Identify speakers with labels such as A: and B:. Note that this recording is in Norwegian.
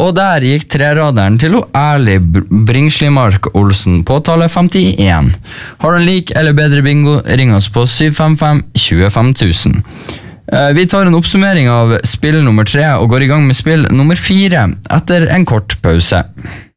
A: Og der gikk treraderen til Erlig Bringslimark Olsen på tallet 51. Har du en lik eller bedre bingo, ring oss på 755 25 000. Vi tar en oppsummering av spill nummer 3 og går i gang med spill nummer 4 etter en kort pause.